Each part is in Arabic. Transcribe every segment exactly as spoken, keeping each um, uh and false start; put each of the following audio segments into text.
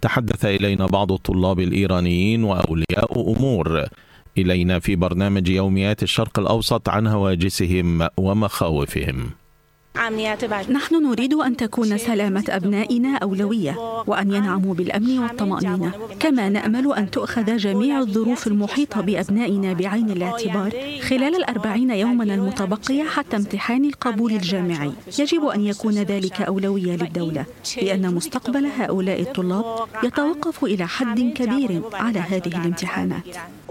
تحدث إلينا بعض الطلاب الإيرانيين وأولياء أمور إلينا في برنامج يوميات الشرق الأوسط عن هواجسهم ومخاوفهم. نحن نريد أن تكون سلامة أبنائنا أولوية وأن ينعموا بالأمن والطمأنينة، كما نأمل أن تؤخذ جميع الظروف المحيطة بأبنائنا بعين الاعتبار خلال الأربعين يوما المتبقية حتى امتحان القبول الجامعي. يجب أن يكون ذلك أولوية للدولة، لأن مستقبل هؤلاء الطلاب يتوقف إلى حد كبير على هذه الامتحانات.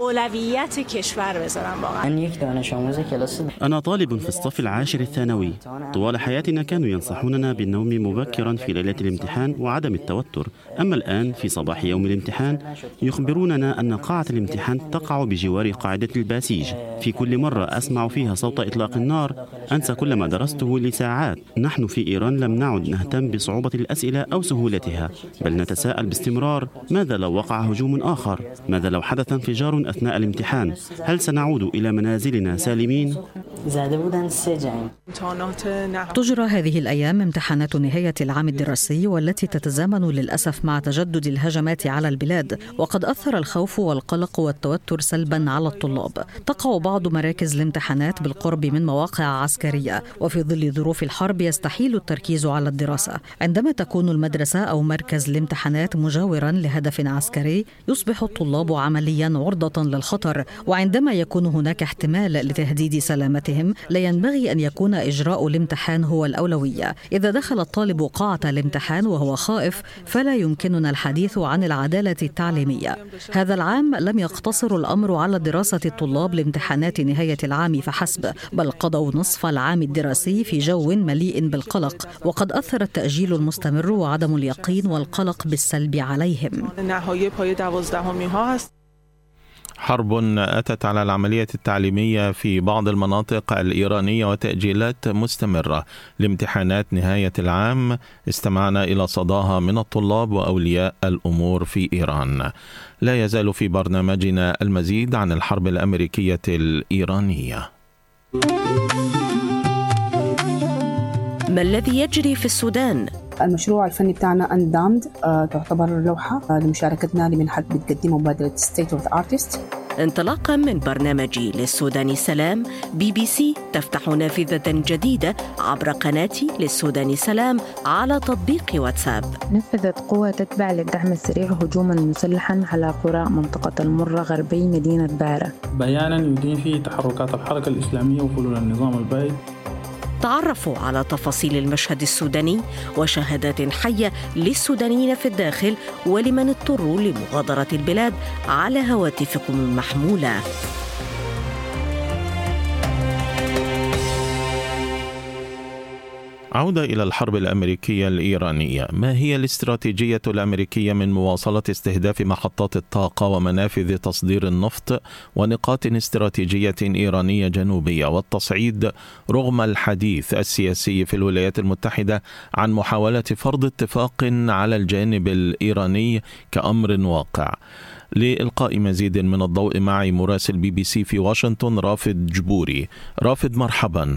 أنا طالب في الصف العاشر الثانوي. طوال حياتنا كانوا ينصحوننا بالنوم مبكرا في ليلة الامتحان وعدم التوتر، أما الآن في صباح يوم الامتحان يخبروننا أن قاعة الامتحان تقع بجوار قاعدة الباسيج. في كل مرة أسمع فيها صوت إطلاق النار أنسى كل ما درسته لساعات. نحن في إيران لم نعد نهتم بصعوبة الأسئلة أو سهولتها، بل نتساءل باستمرار: ماذا لو وقع هجوم آخر؟ ماذا لو حدث انفجار أثناء الامتحان؟ هل سنعود إلى منازلنا سالمين؟ تجرى هذه الأيام امتحانات نهاية العام الدراسي، والتي تتزامن للأسف مع تجدد الهجمات على البلاد، وقد أثر الخوف والقلق والتوتر سلبا على الطلاب. تقع بعض مراكز الامتحانات بالقرب من مواقع عسكرية، وفي ظل ظروف الحرب يستحيل التركيز على الدراسة. عندما تكون المدرسة أو مركز الامتحانات مجاورا لهدف عسكري يصبح الطلاب عمليا عرضة للخطر، وعندما يكون هناك احتمال لتهديد سلامتهم لا ينبغي أن يكون إجراء الامتحان هو الأولوية. إذا دخل الطالب قاعة الامتحان وهو خائف فلا يمكننا الحديث عن العدالة التعليمية. هذا العام لم يقتصر الأمر على دراسة الطلاب لامتحانات نهاية العام فحسب، بل قضوا نصف العام الدراسي في جو مليء بالقلق، وقد أثر التأجيل المستمر وعدم اليقين والقلق بالسلب عليهم. حرب أتت على العملية التعليمية في بعض المناطق الإيرانية وتأجيلات مستمرة لامتحانات نهاية العام استمعنا إلى صداها من الطلاب وأولياء الأمور في إيران. لا يزال في برنامجنا المزيد عن الحرب الأمريكية الإيرانية. ما الذي يجري في السودان؟ المشروع الفني بتاعنا Undamed آه، تعتبر لوحة آه، لمشاركتنا لمنحة بتقدمه مبادرة State of the Artist. انطلاقا من برنامج للسودان سلام، بي بي سي تفتح نافذة جديدة عبر قناتي للسودان سلام على تطبيق واتساب. نفذت قوة تتبع للدعم السريع هجوما مسلحا على قرى منطقة المرة غربي مدينة بارة، بيانا يدين فيه تحركات الحركة الإسلامية وفلول النظام البائد. تعرفوا على تفاصيل المشهد السوداني وشهادات حية للسودانيين في الداخل ولمن اضطروا لمغادرة البلاد على هواتفكم المحمولة. عودة إلى الحرب الأمريكية الإيرانية. ما هي الاستراتيجية الأمريكية من مواصلة استهداف محطات الطاقة ومنافذ تصدير النفط ونقاط استراتيجية إيرانية جنوبية والتصعيد رغم الحديث السياسي في الولايات المتحدة عن محاولة فرض اتفاق على الجانب الإيراني كأمر واقع؟ لإلقاء مزيد من الضوء معي مراسل بي بي سي في واشنطن رافد جبوري. رافد مرحبا.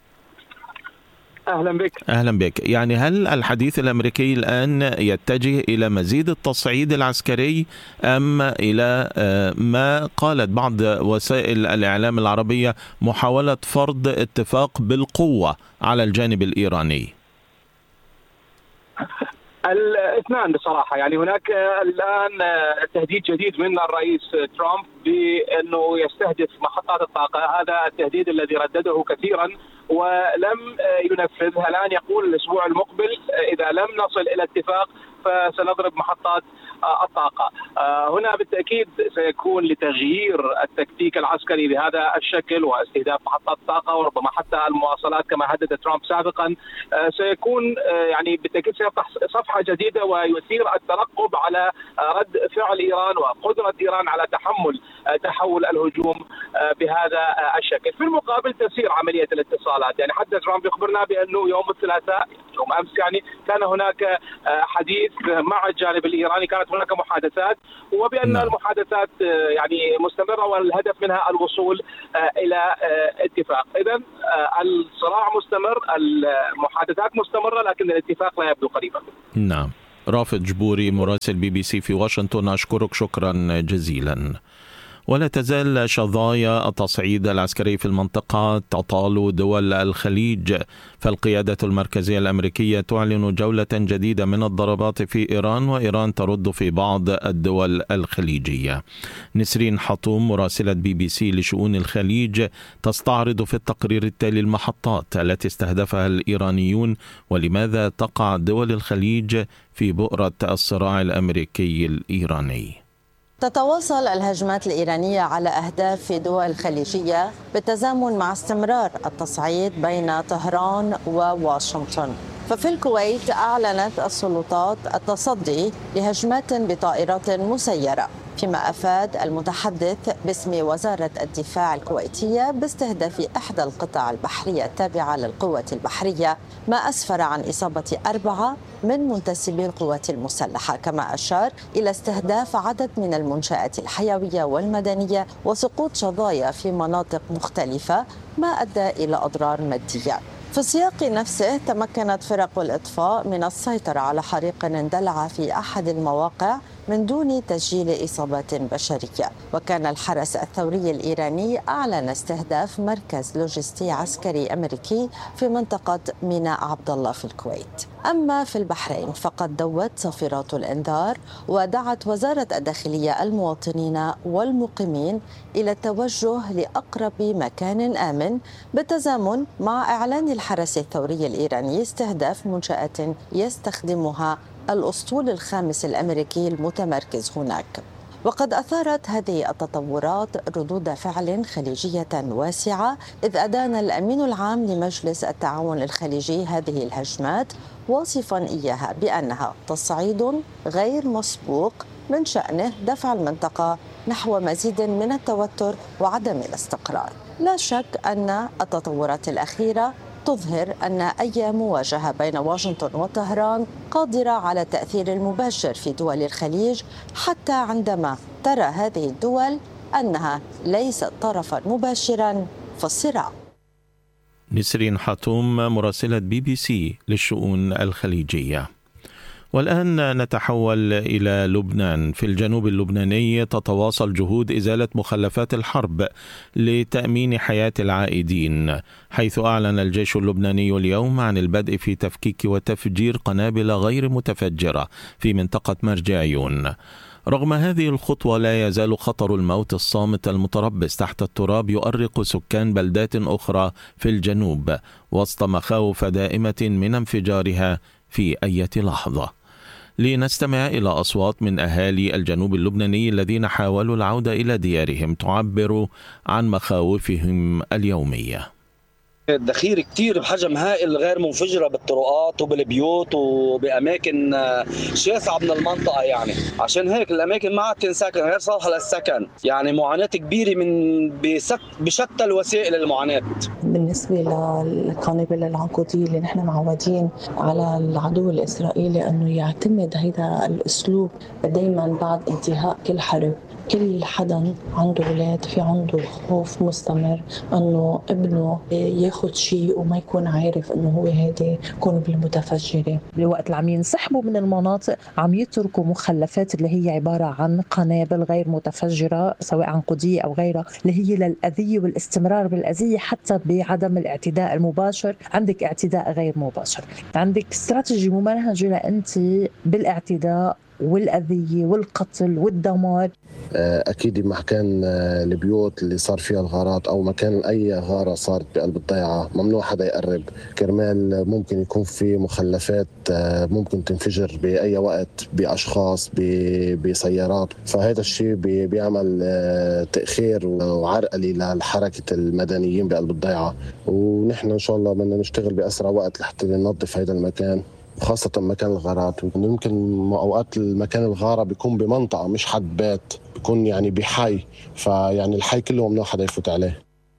أهلا بك. أهلا بك. يعني هل الحديث الأمريكي الآن يتجه إلى مزيد التصعيد العسكري أم إلى ما قالت بعض وسائل الإعلام العربية محاولة فرض اتفاق بالقوة على الجانب الإيراني؟ الاثنان بصراحة. يعني هناك الآن تهديد جديد من الرئيس ترامب بأنه يستهدف محطات الطاقة. هذا التهديد الذي ردده كثيرا ولم ينفذ. الآن يقول الأسبوع المقبل إذا لم نصل إلى اتفاق فسنضرب محطات الطاقة. هنا بالتأكيد سيكون لتغيير التكتيك العسكري بهذا الشكل واستهداف محطات الطاقة وربما حتى المواصلات كما هدد ترامب سابقا. سيكون يعني بالتأكيد سيفتح صفحة جديدة ويثير الترقب على رد فعل إيران وقدرة إيران على تحمل تحول الهجوم بهذا الشكل. في المقابل تسير عملية الاتصالات. يعني حتى ترامب يخبرنا بأنه يوم الثلاثاء يوم أمس يعني كان هناك حديث مع الجانب الإيراني، كانت هناك محادثات وبأن نعم. المحادثات يعني مستمرة والهدف منها الوصول إلى اتفاق. إذن الصراع مستمر، المحادثات مستمرة، لكن الاتفاق لا يبدو قريبا. نعم. رافض جبوري مراسل بي بي سي في واشنطن، أشكرك شكرا جزيلا. ولا تزال شظايا التصعيد العسكري في المنطقة تطال دول الخليج، فالقيادة المركزية الأمريكية تعلن جولة جديدة من الضربات في إيران، وإيران ترد في بعض الدول الخليجية. نسرين حطوم مراسلة بي بي سي لشؤون الخليج تستعرض في التقرير التالي المحطات التي استهدفها الإيرانيون، ولماذا تقع دول الخليج في بؤرة الصراع الأمريكي الإيراني. تتواصل الهجمات الإيرانية على أهداف في دول خليجية بالتزامن مع استمرار التصعيد بين طهران وواشنطن. ففي الكويت أعلنت السلطات التصدي لهجمات بطائرات مسيرة، فيما أفاد المتحدث باسم وزارة الدفاع الكويتية باستهداف إحدى القطع البحرية التابعة للقوات البحرية، ما أسفر عن إصابة أربعة من منتسبي القوات المسلحة، كما أشار إلى استهداف عدد من المنشآت الحيوية والمدنية وسقوط شظايا في مناطق مختلفة، ما أدى إلى أضرار مادية. في السياق نفسه تمكنت فرق الإطفاء من السيطرة على حريق اندلع في أحد المواقع من دون تسجيل إصابات بشرية. وكان الحرس الثوري الإيراني أعلن استهداف مركز لوجستي عسكري أمريكي في منطقة ميناء عبد الله في الكويت. أما في البحرين فقد دوت صافرات الإنذار، ودعت وزارة الداخلية المواطنين والمقيمين إلى التوجه لأقرب مكان آمن، بالتزامن مع إعلان الحرس الثوري الإيراني استهداف منشآت يستخدمها الأسطول الخامس الأمريكي المتمركز هناك. وقد أثارت هذه التطورات ردود فعل خليجية واسعة، إذ أدان الأمين العام لمجلس التعاون الخليجي هذه الهجمات، واصفا إياها بأنها تصعيد غير مسبوق من شأنه دفع المنطقة نحو مزيد من التوتر وعدم الاستقرار. لا شك أن التطورات الأخيرة تظهر أن أي مواجهة بين واشنطن وطهران قادرة على التأثير المباشر في دول الخليج، حتى عندما ترى هذه الدول أنها ليست طرفا مباشرا في الصراع. نسرين حطوم مراسلة بي بي سي للشؤون الخليجية. والآن نتحول إلى لبنان. في الجنوب اللبناني تتواصل جهود إزالة مخلفات الحرب لتأمين حياة العائدين، حيث أعلن الجيش اللبناني اليوم عن البدء في تفكيك وتفجير قنابل غير متفجرة في منطقة مرجعيون. رغم هذه الخطوة لا يزال خطر الموت الصامت المتربص تحت التراب يؤرق سكان بلدات أخرى في الجنوب، وسط مخاوف دائمة من انفجارها في أي لحظة. لنستمع إلى أصوات من أهالي الجنوب اللبناني الذين حاولوا العودة إلى ديارهم تعبر عن مخاوفهم اليومية. الذخيرة كتير بحجم هائل غير منفجرة بالطرقات وبالبيوت وبأماكن شاسعة من المنطقة، يعني عشان هيك الأماكن ما عاد تنسكن، غير صالحة للسكن، يعني معاناة كبيرة من بشتى الوسائل المعاناة. بالنسبة للقنابل العنقودية اللي نحن معودين على العدو الإسرائيلي أنه يعتمد هذا الأسلوب دايما بعد انتهاء كل حرب، كل حدا عنده أولاد في عنده خوف مستمر أنه ابنه ياخد شيء وما يكون عارف أنه هو هذه قنبلة متفجرة. بوقت اللي عم ينسحبوا من المناطق عم يتركوا مخلفات اللي هي عبارة عن قنابل غير متفجرة سواء عنقودية أو غيرها، اللي هي للأذية والاستمرار بالأذية حتى بعدم الاعتداء المباشر. عندك اعتداء غير مباشر، عندك استراتيجي ممنهجة لأنت بالاعتداء والأذية والقتل والدمار. أكيد مكان البيوت اللي صار فيها الغارات أو مكان أي غارة صارت بقلب الضيعة ممنوع حدا يقرب، كرمال ممكن يكون في مخلفات ممكن تنفجر بأي وقت بأشخاص بسيارات، فهذا الشيء بيعمل تأخير وعرقلة لحركة المدنيين بقلب الضيعة. ونحن إن شاء الله بدنا نشتغل بأسرع وقت لحتى ننظف هذا المكان، خاصة مكان الغارات. يمكن أوقات المكان الغارة بيكون بمنطقة مش حد بيت، بيكون يعني بحي، فيعني الحي كله ممنوع حدا يفوت عليه.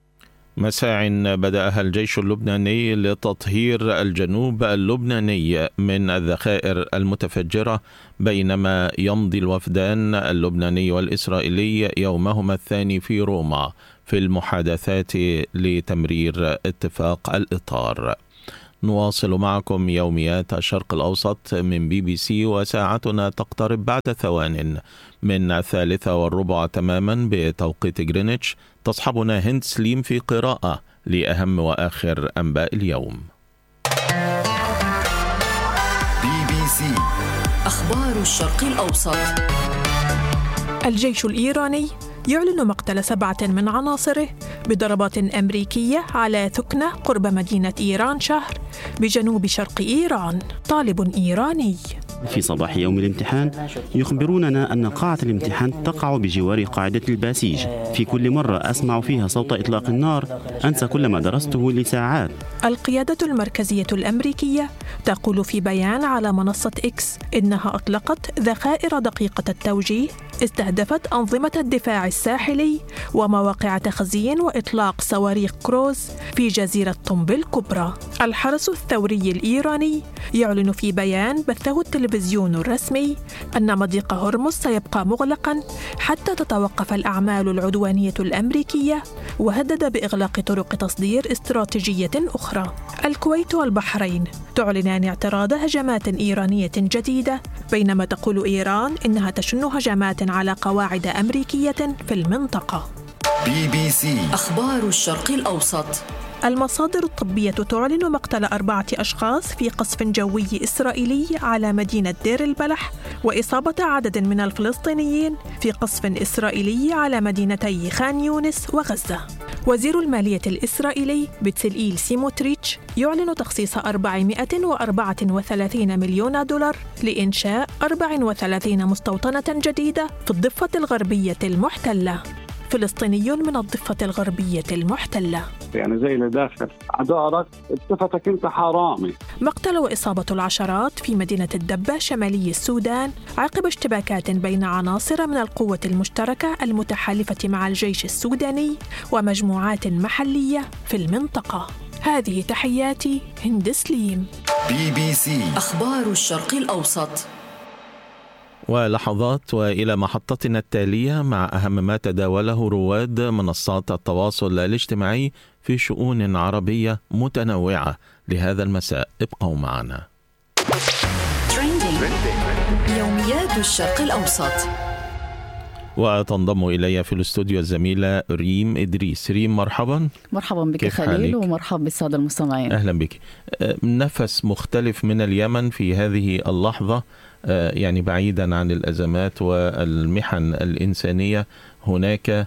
مساع بدأها الجيش اللبناني لتطهير الجنوب اللبناني من الذخائر المتفجرة، بينما يمضي الوفدان اللبناني والإسرائيلي يومهما الثاني في روما في المحادثات لتمرير اتفاق الإطار. نواصل معكم يوميات الشرق الأوسط من بي بي سي، وساعتنا تقترب بعد ثوان من الثالثة والربع تماما بتوقيت غرينتش. تصحبنا هند سليم في قراءة لأهم وآخر أنباء اليوم. بي بي سي أخبار الشرق الأوسط. الجيش الإيراني يعلن مقتل سبعة من عناصره بضربات أمريكية على ثكنة قرب مدينة إيران شهر بجنوب شرق إيران. طالب إيراني في صباح يوم الامتحان يخبروننا أن قاعة الامتحان تقع بجوار قاعدة الباسيج. في كل مرة أسمع فيها صوت إطلاق النار أنسى كل ما درسته لساعات. القيادة المركزية الأمريكية تقول في بيان على منصة إكس إنها أطلقت ذخائر دقيقة التوجيه استهدفت أنظمة الدفاع الساحلي ومواقع تخزين وإطلاق صواريخ كروز في جزيرة طنب الكبرى. الحرس الثوري الإيراني يعلن في بيان بثه التلفزيون الرسمي أن مضيق هرمز سيبقى مغلقاً حتى تتوقف الأعمال العدوانية الأمريكية، وهدد بإغلاق طرق تصدير استراتيجية أخرى. الكويت والبحرين تعلنان اعتراض هجمات إيرانية جديدة، بينما تقول إيران إنها تشن هجمات على قواعد أمريكية في المنطقة. بي بي سي أخبار الشرق الأوسط. المصادر الطبية تعلن مقتل أربعة أشخاص في قصف جوي إسرائيلي على مدينة دير البلح، وإصابة عدد من الفلسطينيين في قصف إسرائيلي على مدينتي خان يونس وغزة. وزير المالية الإسرائيلي بتسلئيل سيموتريتش يعلن تخصيص أربعمائة وأربعة وثلاثين مليون دولار لإنشاء أربع وثلاثين مستوطنة جديدة في الضفة الغربية المحتلة. فلسطيني من الضفة الغربية المحتلة. يعني زي اللي داخل عدارك اتفتك انت حرامي. مقتل وإصابة العشرات في مدينة الدبة شمالي السودان عقب اشتباكات بين عناصر من القوة المشتركة المتحالفة مع الجيش السوداني ومجموعات محلية في المنطقة. هذه تحياتي هند سليم. بي بي سي أخبار الشرق الأوسط. ولحظات وإلى محطتنا التالية مع أهم ما تداوله رواد منصات التواصل الاجتماعي في شؤون عربية متنوعة لهذا المساء. ابقوا معنا. يوميات الشرق الأوسط. وتنضم إلي في الاستوديو الزميلة ريم إدريس. ريم مرحبا. مرحبا بك خليل، ومرحبا بالسادة المستمعين. أهلا بك. نفس مختلف من اليمن في هذه اللحظة، يعني بعيدا عن الأزمات والمحن الإنسانية، هناك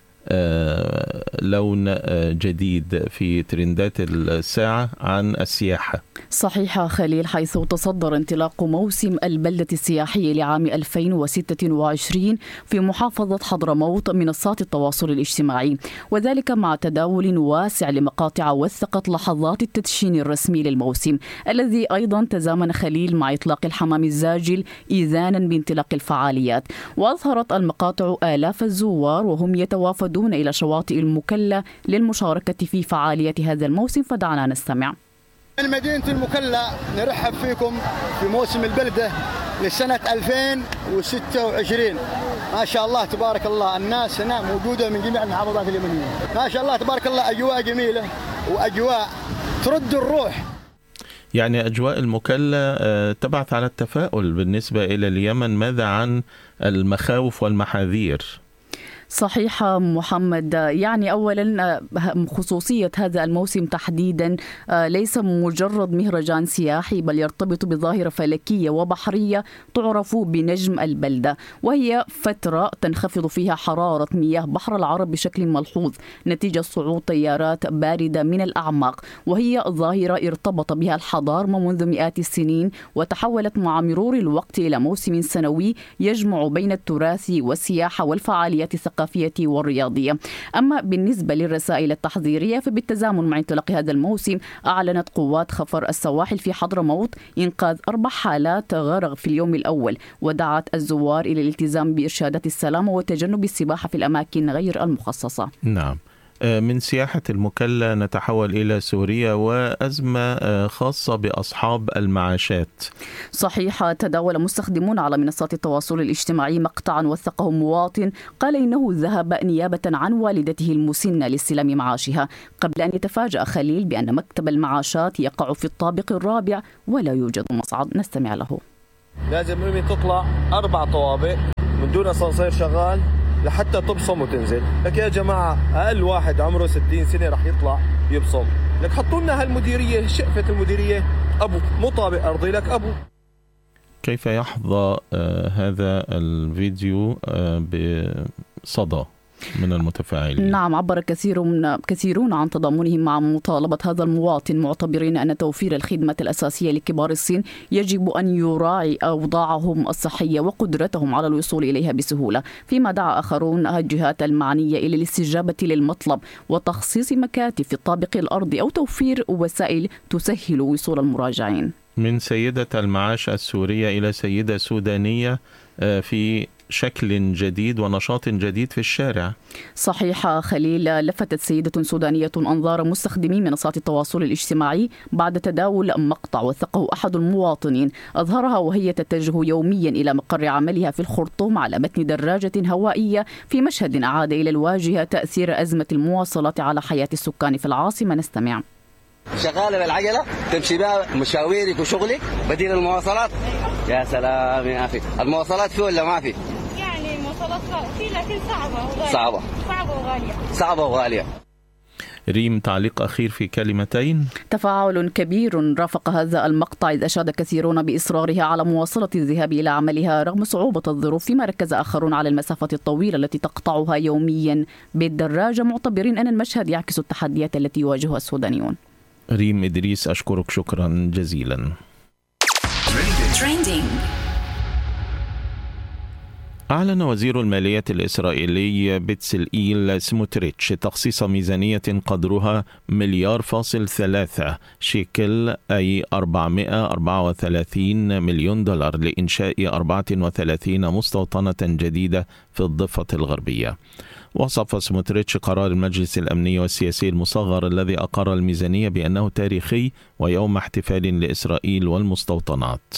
لون جديد في ترندات الساعة عن السياحة. صحيح خليل، حيث تصدر انطلاق موسم البلدة السياحية لعام ألفين وستة وعشرين في محافظة حضرموت منصات التواصل الاجتماعي، وذلك مع تداول واسع لمقاطع وثقت لحظات التدشين الرسمي للموسم، الذي أيضا تزامن خليل مع إطلاق الحمام الزاجل إذانا بانطلاق الفعاليات. وأظهرت المقاطع آلاف الزوار وهم يتوافدون إلى شواطئ المكلا للمشاركة في فعالية هذا الموسم، فدعنا نستمع. من مدينة المكلا نرحب فيكم في موسم البلدة لسنة ألفين وستة وعشرين. ما شاء الله تبارك الله، الناس هنا موجودة من جميع المحافظات اليمنية. ما شاء الله تبارك الله، أجواء جميلة وأجواء ترد الروح. يعني أجواء المكلا تبعث على التفاؤل بالنسبة إلى اليمن. ماذا عن المخاوف والمحاذير؟ صحيح محمد، يعني أولا خصوصية هذا الموسم تحديدا ليس مجرد مهرجان سياحي، بل يرتبط بظاهرة فلكية وبحرية تعرف بنجم البلدة، وهي فترة تنخفض فيها حرارة مياه بحر العرب بشكل ملحوظ نتيجة صعود تيارات باردة من الأعماق، وهي ظاهرة ارتبط بها الحضارة منذ مئات السنين، وتحولت مع مرور الوقت إلى موسم سنوي يجمع بين التراث والسياحة والفعاليات الثقافية والرياضية. أما بالنسبة للرسائل التحذيرية، فبالتزامن مع انطلاق هذا الموسم أعلنت قوات خفر السواحل في حضرموت إنقاذ أربع حالات غرق في اليوم الأول، ودعت الزوار إلى الالتزام بإرشادات السلامة وتجنب السباحة في الأماكن غير المخصصة. نعم. من سياحة المكلا نتحول إلى سوريا وأزمة خاصة بأصحاب المعاشات. صحيح. تداول مستخدمون على منصات التواصل الاجتماعي مقطعا وثقه مواطن قال إنه ذهب نيابة عن والدته المسنة لاستلام معاشها، قبل أن يتفاجأ خليل بأن مكتب المعاشات يقع في الطابق الرابع ولا يوجد مصعد. نستمع له. لازم أمي تطلع أربع طوابق من دون أسانسير شغال لحتى تبصم وتنزل. لك يا جماعة أقل واحد عمره ستين سنة رح يطلع يبصم، لك حطوا لنا هالمديرية شقفة المديرية أبو مو طابق أرضي لك أبو. كيف يحظى آه هذا الفيديو آه بصدى من المتفاعلين؟ نعم، عبر كثير من كثيرون عن تضامنهم مع مطالبة هذا المواطن، معتبرين أن توفير الخدمة الأساسية لكبار السن يجب أن يراعي أوضاعهم الصحية وقدرتهم على الوصول إليها بسهولة، فيما دعا آخرون الجهات المعنية إلى الاستجابة للمطلب وتخصيص مكاتب في الطابق الأرضي أو توفير وسائل تسهل وصول المراجعين. من سيدة المعاش السورية إلى سيدة سودانية في شكل جديد ونشاط جديد في الشارع. صحيح خليل. لفتت سيدة سودانية أنظار مستخدمي منصات التواصل الاجتماعي بعد تداول مقطع وثقه أحد المواطنين، أظهرها وهي تتجه يوميا إلى مقر عملها في الخرطوم على متن دراجة هوائية في مشهد أعاد إلى الواجهة تأثير أزمة المواصلات على حياة السكان في العاصمة. نستمع. شغالة بالعجلة تمشي بها مشاويرك وشغلك بديل المواصلات. يا سلام يا أخي، المواصلات في ولا ما في؟ يعني المواصلات في لكن صعبة وغالية. صعبة صعبة وغالية. صعبة وغالية. ريم، تعليق أخير في كلمتين. تفاعل كبير رافق هذا المقطع، إذ أشاد كثيرون بإصرارها على مواصلة الذهاب إلى عملها رغم صعوبة الظروف، فيما ركز آخرون على المسافة الطويلة التي تقطعها يوميا بالدراجة، معتبرين أن المشهد يعكس التحديات التي يواجهها السودانيون. ريم إدريس، أشكرك شكرا جزيلا. أعلن وزير المالية الإسرائيلي بتسلئيل سموتريتش تخصيص ميزانية قدرها مليار فاصل ثلاثة شيكل أي أربعمائة وأربعة وثلاثين مليون دولار لإنشاء أربعة وثلاثين مستوطنة جديدة في الضفة الغربية. وصف سموتريتش قرار المجلس الأمني والسياسي المصغر الذي أقر الميزانية بأنه تاريخي ويوم احتفال لإسرائيل والمستوطنات.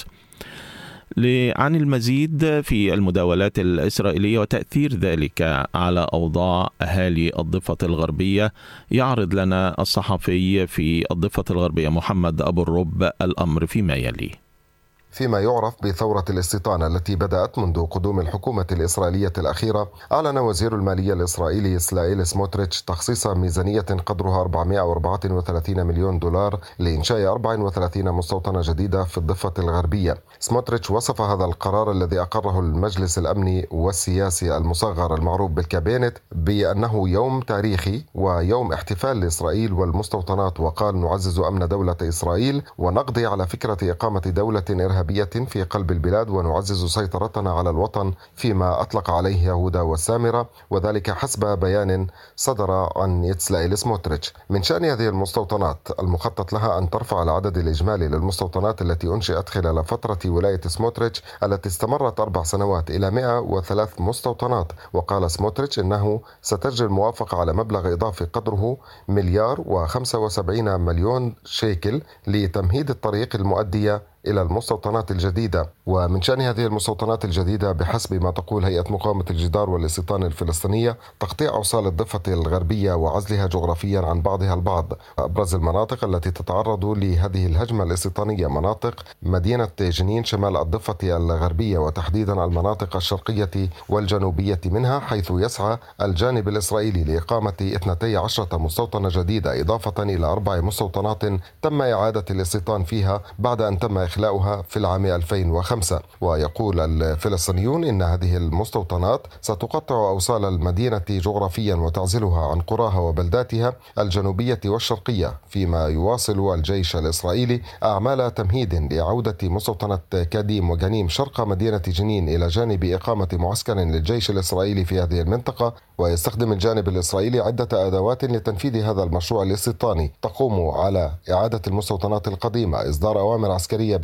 عن المزيد في المداولات الإسرائيلية وتأثير ذلك على أوضاع أهالي الضفة الغربية يعرض لنا الصحفي في الضفة الغربية محمد أبو الرب الأمر فيما يلي. فيما يعرف بثورة الاستيطان التي بدأت منذ قدوم الحكومة الإسرائيلية الأخيرة، أعلن وزير المالية الإسرائيلي بتسلئيل سموتريتش تخصيص ميزانية قدرها أربعمائة وأربعة وثلاثين مليون دولار لإنشاء أربع وثلاثين مستوطنة جديدة في الضفة الغربية. سموتريتش وصف هذا القرار الذي أقره المجلس الأمني والسياسي المصغر المعروف بالكابينت بأنه يوم تاريخي ويوم احتفال لإسرائيل والمستوطنات، وقال: نعزز أمن دولة إسرائيل ونقضي على فكرة إقامة دولة إرهابية في قلب البلاد ونعزز سيطرتنا على الوطن، فيما أطلق عليه يهودا والسامرة، وذلك حسب بيان صدر عن بتسلئيل سموتريتش. من شأن هذه المستوطنات المخطط لها أن ترفع العدد الإجمالي للمستوطنات التي أنشئت خلال فترة ولاية سموتريتش التي استمرت أربع سنوات إلى مئة وثلاث مستوطنات. وقال سموتريتش إنه ستجري الموافقة على مبلغ إضافي قدره مليار وخمسة وسبعين مليون شيكل لتمهيد الطريق المؤدية إلى المستوطنات الجديدة. ومن شأن هذه المستوطنات الجديدة بحسب ما تقول هيئة مقاومة الجدار والاستيطان الفلسطينية تقطيع أوصال الضفة الغربية وعزلها جغرافيا عن بعضها البعض. أبرز المناطق التي تتعرض لهذه الهجمة الاستيطانية مناطق مدينة جنين شمال الضفة الغربية، وتحديدا المناطق الشرقية والجنوبية منها، حيث يسعى الجانب الإسرائيلي لإقامة اثنتي عشرة مستوطنة جديدة إضافة إلى أربع مستوطنات تم إعادة الاستيطان فيها بعد أن تم إخلاؤها في العام ألفين وخمسة. ويقول الفلسطينيون إن هذه المستوطنات ستقطع أوصال المدينة جغرافيا وتعزلها عن قراها وبلداتها الجنوبية والشرقية، فيما يواصل الجيش الإسرائيلي أعمال تمهيد لعودة مستوطنة كاديم وجنيم شرق مدينة جنين إلى جانب إقامة معسكر للجيش الإسرائيلي في هذه المنطقة. ويستخدم الجانب الإسرائيلي عدة أدوات لتنفيذ هذا المشروع الاستيطاني، تقوم على إعادة المستوطنات القديمة، إصدار أوامر عسكرية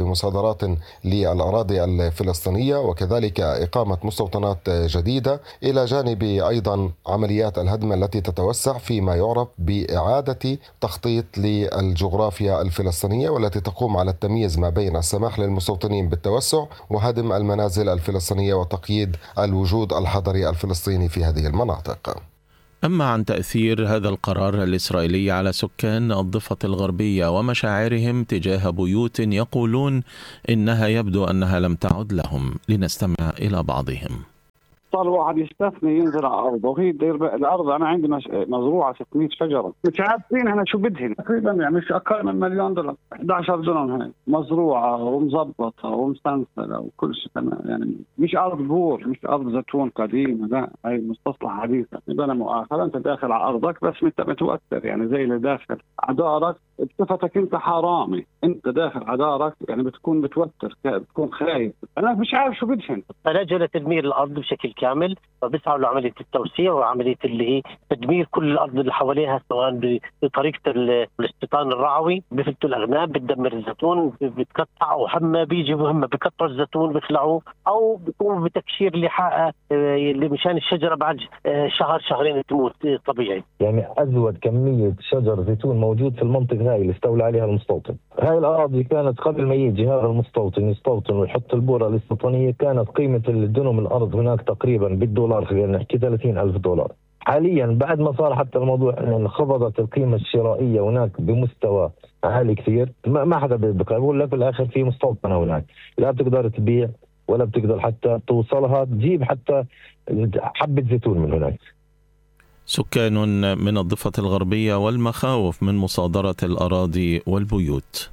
بمصادرات للأراضي الفلسطينية وكذلك إقامة مستوطنات جديدة، إلى جانب أيضا عمليات الهدم التي تتوسع فيما يعرف بإعادة تخطيط للجغرافيا الفلسطينية، والتي تقوم على التمييز ما بين السماح للمستوطنين بالتوسع وهدم المنازل الفلسطينية وتقييد الوجود الحضري الفلسطيني في هذه المناطق. أما عن تأثير هذا القرار الإسرائيلي على سكان الضفة الغربية ومشاعرهم تجاه بيوت يقولون إنها يبدو أنها لم تعد لهم، لنستمع إلى بعضهم. صار الواحد يستثني ينزل على الارض، وهي الارض انا عندي مزروعه ستمية شجره، مش عارفين انا شو بدهن، تقريبا يعني مش اقل من مليون دولار، إحدى عشر دونم هاي مزروعه ومظبطه ومستنسله وكل شيء تمام، يعني مش ارض بور، مش ارض زيتون قديمه، لا هي مستصلح حديثه، انا مؤاخذه انت داخل على ارضك بس انت متوتر، يعني زي اللي داخل على دارك بصفتك انت حرامي، انت داخل على دارك يعني بتكون متوتر، بتكون خايف، انا مش عارف شو بدهن. فلجأ لتدمير الارض بشكل كامل، فبيسعوا لعمليه التوسيع وعمليه اللي هي تدمير كل الارض اللي حواليها، سواء بطريقه الاستيطان الرعوي، بفلتوا الاغنام، بتدمر الزيتون، بتقطع، وهم بيجوا هم بقطعوا الزيتون بيخلعوه، او بيقوموا بتكشير لحاء اللي مشان الشجره بعد شهر شهرين تموت طبيعي. يعني ازود كميه شجر زيتون موجود في المنطقه هاي اللي استولى عليها المستوطن. هاي الاراضي كانت قبل ما يجي هذا المستوطن يستوطن ويحط البوره الاستيطانيه، كانت قيمه الدنم الارض هناك تقريبا بالدولار خلينا نحكي ثلاثين ألف دولار. حاليا بعد ما صار حتى الموضوع ان انخفضت القيمه الشرائيه هناك بمستوى عالي كثير، ما حدا بيقدر يقول لك بالاخر في مستوطن هناك، لا بتقدر تبيع ولا بتقدر حتى توصلها تجيب حتى حبه زيتون من هناك. سكان من الضفة الغربية والمخاوف من مصادرة الأراضي والبيوت.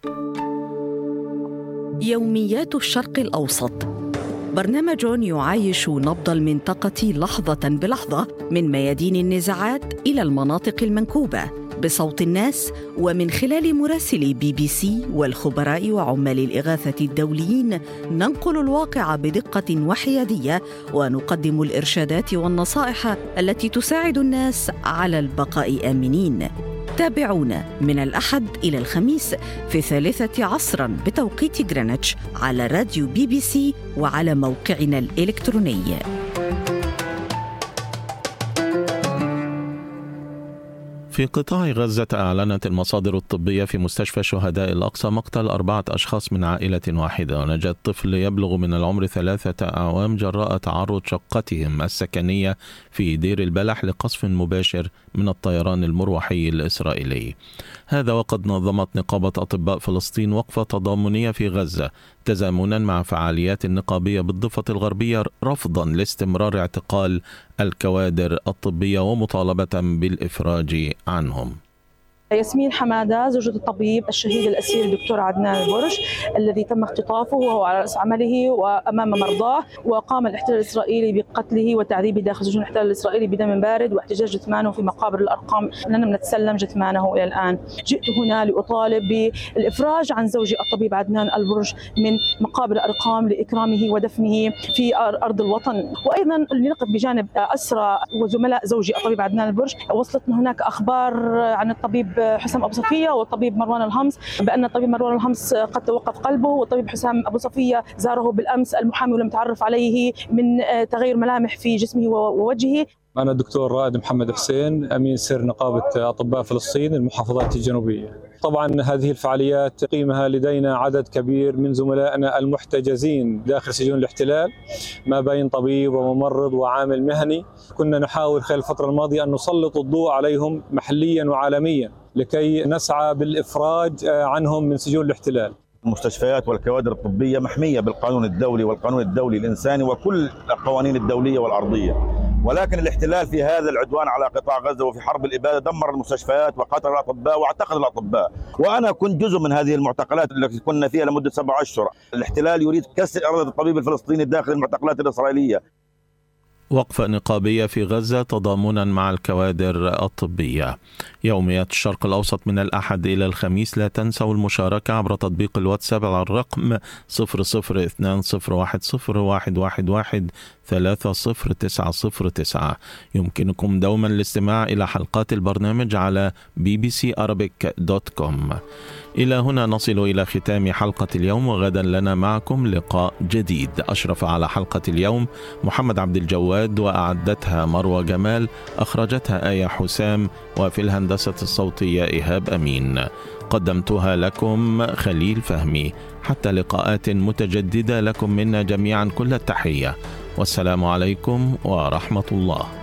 يوميات الشرق الأوسط، برنامج يعايش نبض المنطقة لحظة بلحظة، من ميادين النزاعات إلى المناطق المنكوبة، بصوت الناس ومن خلال مراسلي بي بي سي والخبراء وعمال الإغاثة الدوليين. ننقل الواقع بدقة وحيادية ونقدم الإرشادات والنصائح التي تساعد الناس على البقاء آمنين. تابعونا من الأحد إلى الخميس في الثالثة عصراً بتوقيت غرينتش على راديو بي بي سي وعلى موقعنا الإلكتروني. في قطاع غزة أعلنت المصادر الطبية في مستشفى شهداء الأقصى مقتل أربعة أشخاص من عائلة واحدة، ونجا طفل يبلغ من العمر ثلاثة أعوام جراء تعرض شقتهم السكنية في دير البلح لقصف مباشر من الطيران المروحي الإسرائيلي. هذا وقد نظمت نقابة أطباء فلسطين وقفة تضامنية في غزة تزامنا مع فعاليات النقابية بالضفة الغربية، رفضا لاستمرار اعتقال الكوادر الطبية ومطالبة بالإفراج عنهم. ياسمين حمادة زوجة الطبيب الشهيد الأسير الدكتور عدنان البرش الذي تم اختطافه وهو على رأس عمله وأمام مرضاه، وقام الاحتلال الإسرائيلي بقتله وتعذيبه داخل سجون الاحتلال الإسرائيلي بدم بارد واحتجاز جثمانه في مقابر الأرقام. لم نتسلم جثمانه إلى الآن. جئت هنا لأطالب بالإفراج عن زوجي الطبيب عدنان البرش من مقابر الأرقام لإكرامه ودفنه في أرض الوطن، وأيضا لنقف بجانب أسرى وزملاء زوجي الطبيب عدنان البرش. وصلتنا هناك أخبار عن الطبيب حسام أبو صفية والطبيب مروان الهمس بأن الطبيب مروان الهمس قد توقف قلبه، والطبيب حسام أبو صفية زاره بالأمس المحامي ولم يتعرف عليه من تغير ملامح في جسمه ووجهه. أنا الدكتور رائد محمد حسين، أمين سر نقابة أطباء فلسطين المحافظات الجنوبية. طبعا هذه الفعاليات تقيمها لدينا عدد كبير من زملائنا المحتجزين داخل سجون الاحتلال، ما بين طبيب وممرض وعامل مهني. كنا نحاول خلال الفترة الماضية أن نسلط الضوء عليهم محليا وعالميا لكي نسعى بالإفراج عنهم من سجون الاحتلال. المستشفيات والكوادر الطبية محمية بالقانون الدولي والقانون الدولي الإنساني وكل القوانين الدولية والأرضية، ولكن الاحتلال في هذا العدوان على قطاع غزة وفي حرب الإبادة دمر المستشفيات وقتل الأطباء واعتقل الأطباء، وأنا كنت جزء من هذه المعتقلات التي كنا فيها لمدة سبعة أشهر. الاحتلال يريد كسر إرادة الطبيب الفلسطيني داخل المعتقلات الإسرائيلية. وقفة نقابية في غزة تضامنا مع الكوادر الطبية. يوميات الشرق الأوسط من الأحد إلى الخميس. لا تنسوا المشاركة عبر تطبيق الواتساب على الرقم صفر صفر اثنان صفر واحد صفر واحد واحد واحد ثلاثة صفر تسعة صفر تسعة. يمكنكم دوما الاستماع إلى حلقات البرنامج على بي بي سي أرابيك دوت كوم. إلى هنا نصل إلى ختام حلقة اليوم، وغدا لنا معكم لقاء جديد. أشرف على حلقة اليوم محمد عبد الجواد، وأعدتها مروى جمال، أخرجتها آية حسام، وفي الهندسة الصوتية إيهاب أمين. قدمتها لكم خليل فهمي. حتى لقاءات متجددة، لكم منا جميعا كل التحية، والسلام عليكم ورحمة الله.